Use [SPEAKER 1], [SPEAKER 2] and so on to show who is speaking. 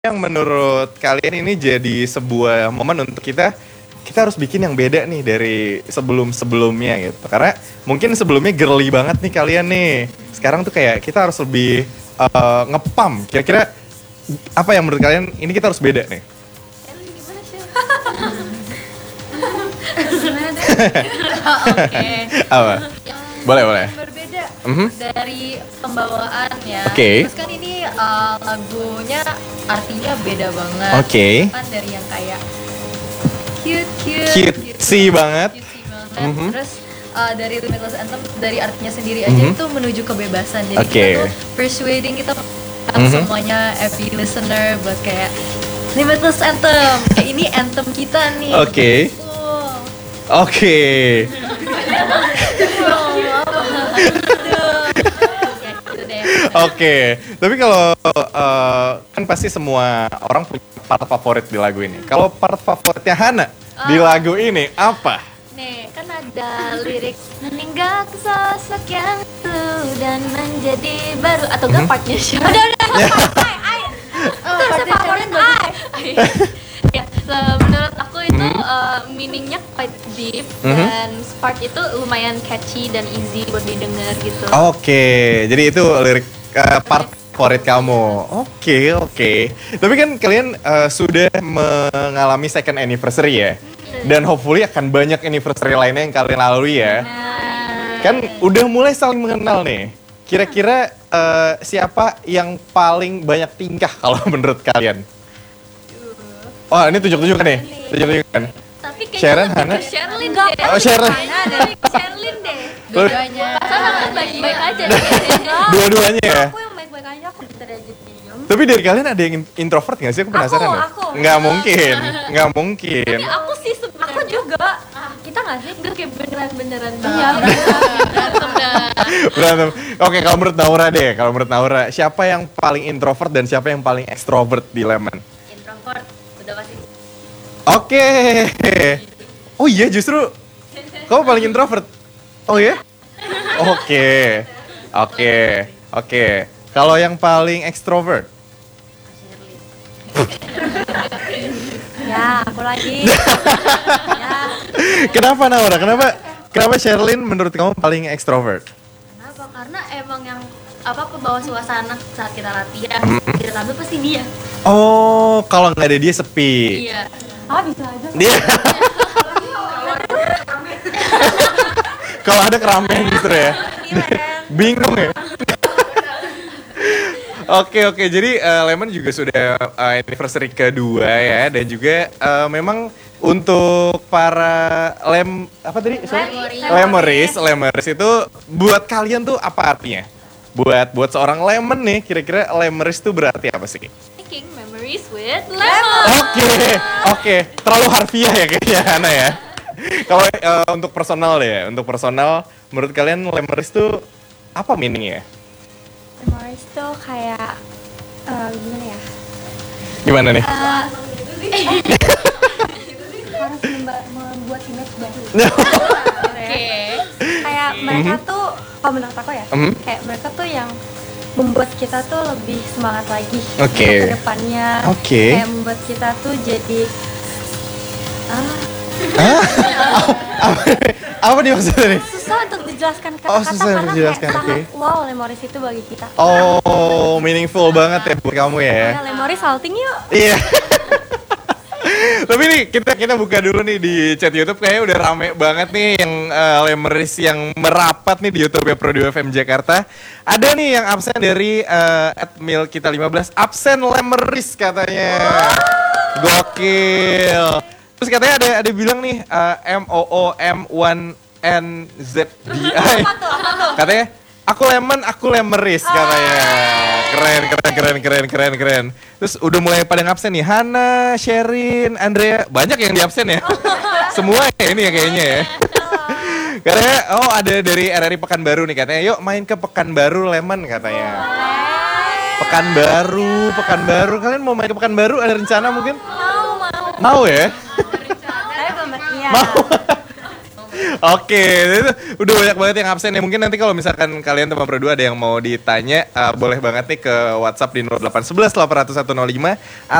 [SPEAKER 1] yang menurut kalian ini jadi sebuah momen untuk kita harus bikin yang beda nih dari sebelum-sebelumnya gitu. Karena mungkin sebelumnya girly banget nih kalian nih. Sekarang tuh kayak kita harus lebih ngepam. Kira-kira apa yang menurut kalian ini kita harus beda nih?
[SPEAKER 2] Gimana sih?
[SPEAKER 3] Oke.
[SPEAKER 1] Apa? Boleh.
[SPEAKER 3] Berbeda
[SPEAKER 1] Mhm.
[SPEAKER 3] dari pembawaan ya.
[SPEAKER 1] Oke.
[SPEAKER 3] Terus kan ini lagunya artinya beda banget.
[SPEAKER 1] Oke.
[SPEAKER 3] Kan dari yang kayak cute
[SPEAKER 1] Cutesy banget.
[SPEAKER 3] cutesy banget.
[SPEAKER 1] Mhm.
[SPEAKER 3] Terus dari Limitless Anthem dari artinya sendiri aja
[SPEAKER 1] Mhm.
[SPEAKER 3] itu menuju kebebasan. Jadi
[SPEAKER 1] Oke.
[SPEAKER 3] kita tuh persuading kita
[SPEAKER 1] Mhm.
[SPEAKER 3] semuanya every listener buat kayak Limitless Anthem. Kayak ini anthem kita nih.
[SPEAKER 1] Oke.
[SPEAKER 3] Wow.
[SPEAKER 1] Oke.
[SPEAKER 3] Gitu deh.
[SPEAKER 1] Oke. Tapi kalau kan pasti semua orang punya part favorit di lagu ini. Kalau part favoritnya Hana di lagu ini apa?
[SPEAKER 3] Nih, kan ada lirik meninggalkan sosok yang dulu dan menjadi baru atau enggak partnya siapa? Udah, itu favorit I. Ya, menurut aku itu meaningnya quite deep dan part itu lumayan catchy dan easy buat didengar gitu.
[SPEAKER 1] Oke. Jadi itu lirik part favorit kamu. Oke. Tapi kan kalian sudah mengalami second anniversary ya. Dan hopefully akan banyak anniversary lainnya yang kalian lalui ya. Kan udah mulai saling mengenal nih. Kira-kira siapa yang paling banyak tingkah kalau menurut kalian? Oh, ini tunjuk-tunjukkan nih. Tunjuk-tunjukkan.
[SPEAKER 3] Tapi
[SPEAKER 1] Sharon,
[SPEAKER 3] kayaknya
[SPEAKER 1] Hana?
[SPEAKER 3] lebih ke Sherlyn deh.
[SPEAKER 1] Oh, Sharon.
[SPEAKER 3] Dari Sherlyn deh.
[SPEAKER 2] Dua-duanya.
[SPEAKER 3] Sama baik-baik aja deh.
[SPEAKER 1] Dua-duanya ya.
[SPEAKER 2] Aku yang baik-baik aja, aku bentar aja diem.
[SPEAKER 1] Tapi dari kalian ada yang introvert nggak sih? Aku penasaran deh.
[SPEAKER 2] Aku.
[SPEAKER 1] Nggak mungkin. Nggak mungkin.
[SPEAKER 3] Tapi aku sih sebenarnya.
[SPEAKER 2] Aku juga. Kita nggak sih?
[SPEAKER 3] Enggak kayak beneran-beneran
[SPEAKER 2] Iya,
[SPEAKER 3] berantem dah.
[SPEAKER 1] Berantem. Oke, kalau menurut Naura deh. Kalau menurut Naura, siapa yang paling introvert dan siapa yang paling extrovert di Lemon?
[SPEAKER 3] Introvert udah pasti.
[SPEAKER 1] Oke. Oh iya, justru kamu paling introvert. Oh iya? Oke. Kalau yang paling extrovert?
[SPEAKER 2] Ya, aku lagi. Ya,
[SPEAKER 1] Kenapa Naura? Kenapa Sherlyn menurut kamu paling extrovert?
[SPEAKER 3] Kenapa? Karena emang yang pembawa suasana saat kita latihan, kita tampil pasti dia.
[SPEAKER 1] Oh, kalau nggak ada dia sepi.
[SPEAKER 3] Iya.
[SPEAKER 2] bisa aja.
[SPEAKER 1] Dia. Kalau ada keramaian justru ya. Bingung ya. Oke, jadi Lemon juga sudah anniversary kedua ya, dan juga memang untuk para Lemeris itu buat kalian tuh apa artinya? Buat seorang Lemon nih, kira-kira Lemeris tuh berarti apa sih?
[SPEAKER 3] Making memories with Lemon.
[SPEAKER 1] Oke, terlalu harfiah ya kayaknya Hana ya. Kalau untuk personal deh, menurut kalian Lemeris tuh apa meaningnya?
[SPEAKER 2] Memories tuh kayak gimana ya?
[SPEAKER 1] Gimana nih?
[SPEAKER 2] Harus membuat image baru.
[SPEAKER 3] Oke.
[SPEAKER 2] Kayak mereka tuh, kalau menurut aku ya, kayak mereka tuh yang membuat kita tuh lebih semangat lagi
[SPEAKER 1] Oke.
[SPEAKER 2] ke depannya.
[SPEAKER 1] Oke.
[SPEAKER 2] Kayak membuat kita tuh jadi
[SPEAKER 1] Apa nih maksudnya nih?
[SPEAKER 2] susah untuk dijelaskan
[SPEAKER 1] Oh,
[SPEAKER 2] kata-kata
[SPEAKER 1] susah
[SPEAKER 2] karena
[SPEAKER 1] dijelaskan,
[SPEAKER 2] kayak sangat
[SPEAKER 1] oke.
[SPEAKER 2] wow Lemoris itu bagi kita.
[SPEAKER 1] Oh, meaningful banget ya buat kamu ya.
[SPEAKER 2] Ya, Lemoris salting yuk.
[SPEAKER 1] Iya. Tapi nih kita buka dulu nih di chat YouTube, kayaknya udah rame banget nih yang Lemeris yang merapat nih di YouTube ya Pro 2 FM Jakarta. Ada nih yang absen dari @milkita15, absen Lemeris katanya. Gokil. Terus katanya ada bilang nih MOOM1NZDI. Katanya aku Lemeris katanya. Keren. Terus udah mulai pada ngabsen nih. Hana, Sherin, Andrea, banyak yang di absen ya. Semua ya ini ya kayaknya ya. Katanya ada dari RRI Pekanbaru nih, katanya yuk main ke Pekanbaru Lemon katanya. Pekanbaru. Kalian mau main ke Pekanbaru, ada rencana mungkin? Mau ya?
[SPEAKER 2] Saya belum iya.
[SPEAKER 1] Mau. Oke, itu udah banyak banget yang absen ya. Mungkin nanti kalau misalkan kalian teman berdua ada yang mau ditanya, boleh banget nih ke WhatsApp di 0811 801 05